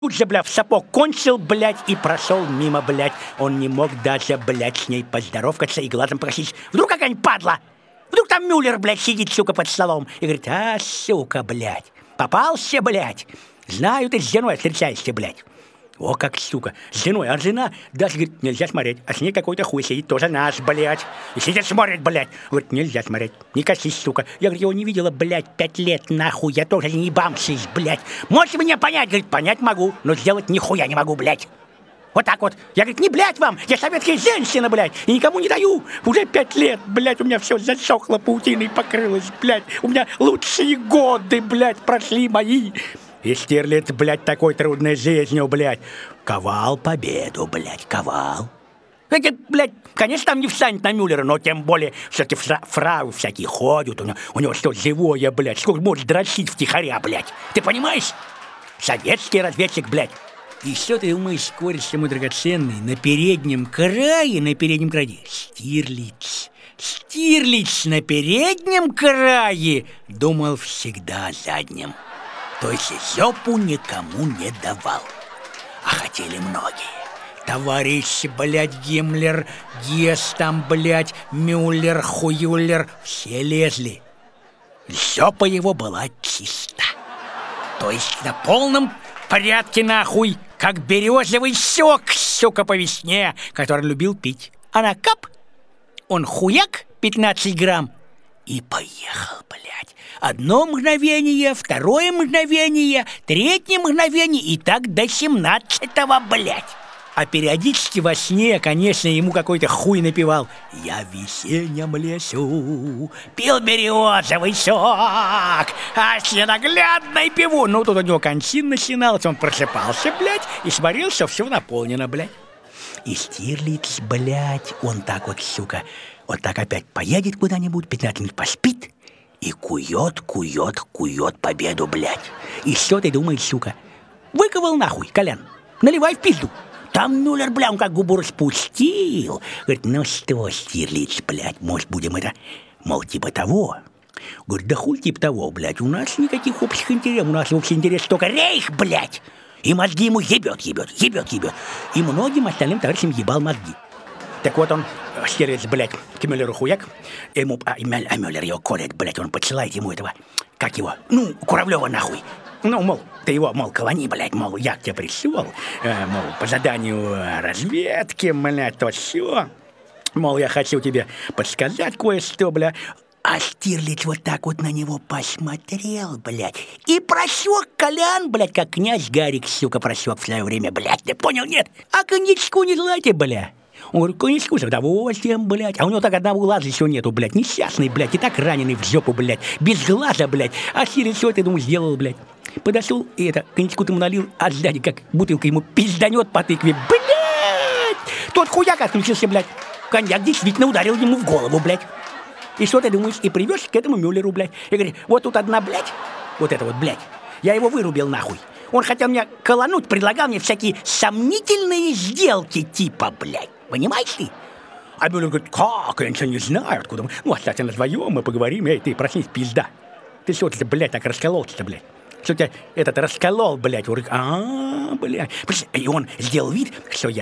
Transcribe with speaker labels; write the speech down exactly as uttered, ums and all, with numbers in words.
Speaker 1: Тут же, бля, в сапог кончил, блядь, и прошел мимо, блядь. Он не мог даже, блядь, с ней поздоровкаться и глазом просить. Вдруг какая-нибудь падла? Вдруг там Мюллер, блядь, сидит, сука, под столом. И говорит: а, сука, блядь, попался, блядь. Знаю, ты с женой встречаешься, блядь. О, как сука, с женой, а жена даже, говорит, нельзя смотреть. А с ней какой-то хуй сидит, тоже наш, блядь. И сидит, смотрит, блядь. Говорит, нельзя смотреть, не косись, сука. Я, говорит, его не видела, блядь, пять лет, нахуй. Я тоже не бамсись, блядь. Можете меня понять? Говорит, понять могу, но сделать нихуя не могу, блядь. Вот так вот. Я, говорит, не блядь вам, я советская женщина, блядь, и никому не даю. Уже пять лет, блядь, у меня все засохло, паутиной покрылось, блядь. У меня лучшие годы, блядь, прошли мои. И Штирлиц, блядь, такой трудной жизнью, блядь, ковал победу, блядь, ковал. Эти, блядь, конечно, там не встанет на Мюллера, но тем более все-таки фра фрау всякие ходят, у него, у него что, живое, блядь, сколько может дрочить втихаря, блядь. Ты понимаешь? Советский разведчик, блядь. И что ты думаешь, кореш мой драгоценный, на переднем крае, на переднем крае, Штирлиц, Штирлиц на переднем крае думал всегда о заднем. То есть жопу никому не давал. А хотели многие. Товарищ, блядь, Гиммлер, Гесс там, блядь, Мюллер, Хуюллер, все лезли. Жопа его была чиста. То есть на полном порядке, нахуй, как березовый сок, сука, по весне, который любил пить. А на кап, он хуяк, пятнадцать грамм, и поехал, блядь. Одно мгновение, второе мгновение, третье мгновение, и так до семнадцатого, блядь. А периодически во сне, конечно, ему какой-то хуй напевал: я в весеннем лесу пил березовый сок, а ненаглядный пиву. Ну, тут у него кончин начиналась, он просыпался, блядь, и смотрел, что все наполнено, блядь. И Штирлиц, блядь, он так вот, сука, вот так опять поедет куда-нибудь, пятнадцать минут поспит и кует, кует, кует победу, блядь. И что ты думаешь, сука? Выковал нахуй, Колян, наливай в пизду. Там Мюллер, бля, он как губу распустил. Говорит, ну что, Штирлиц, блядь, может, будем это, мол, типа того. Говорит, да хуй типа того, блядь, у нас никаких общих интересов, у нас общий интерес только рейх, блядь. И мозги ему ебет, ебет, ебет, ебет. И многим остальным товарищам ебал мозги. Так вот он, Штирлиц, блядь, к Мюллеру хуяк, ему, а, а Мюллер его колет, блядь, он посылает ему этого, как его, ну, Куравлева нахуй. Ну, мол, ты его, мол, колони, блядь, мол, я к тебе пришел, э, мол, по заданию разведки, блядь, то все. Мол, я хочу тебе подсказать кое-что, блядь. А Штирлиц вот так вот на него посмотрел, блядь, и просек, Колян, блядь, как князь Гарик, сука, просек в свое время, блядь, ты понял, нет? А коньячку не желаете, блядь? Он говорит, коньячку с удовольствием, блядь. А у него так одного глаза еще нету, блядь, несчастный, блядь, и так раненый в жопу, блядь, без глаза, блядь. А Штирлиц, что ты, думаешь, сделал, блядь? Подошел и это, коньячку-то ему налил, а сзади как бутылка ему пизданет по тыкве, блядь! Тот хуяк отключился, блядь. Коньяк действительно ударил ему в голову, блядь. И что ты думаешь? И привез к этому Мюллеру, блядь. И говорит, вот тут одна, блядь, вот это вот, блядь, я его вырубил нахуй. Он хотел меня колонуть, предлагал мне всякие сомнительные сделки типа, блядь. Понимаешь ты? А Мюллер говорит, как, я ничего не знаю, откуда мы. Ну, оставьте нас вдвоем, мы поговорим. Эй, ты, проснись, пизда. Ты что ты, блядь, так раскололся-то, блядь? Что тебя этот расколол, блядь, урык. А, блядь. И он сделал вид, что я